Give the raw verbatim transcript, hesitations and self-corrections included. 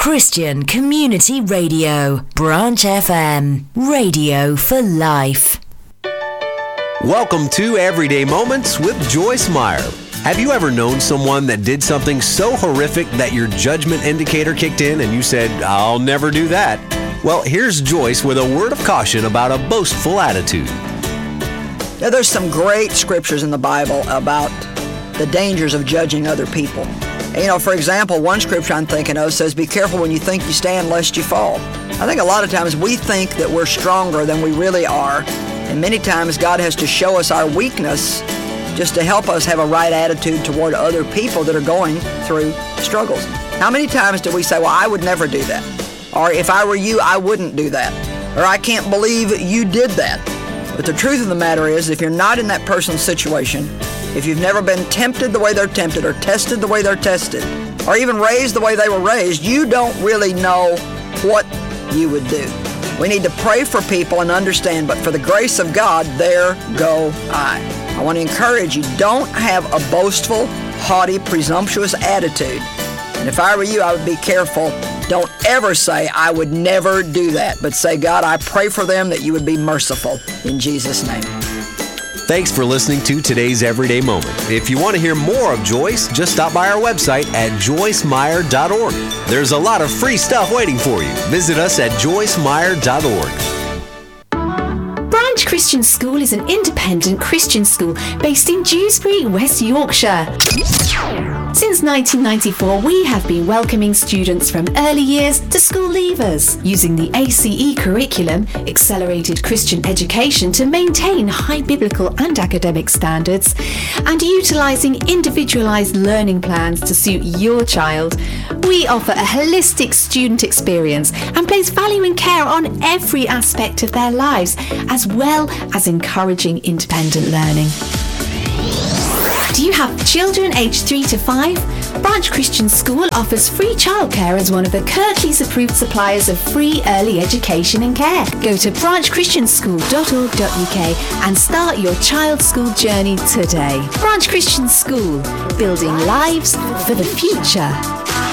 Christian Community Radio, Branch F M, radio for life. Welcome to Everyday Moments with Joyce Meyer. Have you ever known someone that did something so horrific that your judgment indicator kicked in and you said, "I'll never do that"? Well, here's Joyce with a word of caution about a boastful attitude. Now, there's some great scriptures in the Bible about the dangers of judging other people. You know, for example, one scripture I'm thinking of says, "Be careful when you think you stand, lest you fall." I think a lot of times we think that we're stronger than we really are, and many times God has to show us our weakness just to help us have a right attitude toward other people that are going through struggles. How many times do we say, "Well, I would never do that," or "If I were you, I wouldn't do that," or "I can't believe you did that"? But the truth of the matter is, if you're not in that person's situation, if you've never been tempted the way they're tempted, or tested the way they're tested, or even raised the way they were raised, you don't really know what you would do. We need to pray for people and understand, but for the grace of God, there go I. I want to encourage you, don't have a boastful, haughty, presumptuous attitude. And if I were you, I would be careful. Don't ever say, "I would never do that," but say, "God, I pray for them that you would be merciful," in Jesus' name. Thanks for listening to today's Everyday Moment. If you want to hear more of Joyce, just stop by our website at joyce meyer dot org. There's a lot of free stuff waiting for you. Visit us at joyce meyer dot org. Branch Christian School is an independent Christian school based in Dewsbury, West Yorkshire. Since nineteen ninety-four, we have been welcoming students from early years to school leavers, using the A C E curriculum, Accelerated Christian Education, to maintain high biblical and academic standards, and utilising individualised learning plans to suit your child. We offer a holistic student experience and place value and care on every aspect of their lives, as well as encouraging independent learning. Do you have children aged three to five? Branch Christian School offers free childcare as one of the Kirklees approved suppliers of free early education and care. Go to branch christian school dot org dot u k and start your child's school journey today. Branch Christian School, building lives for the future.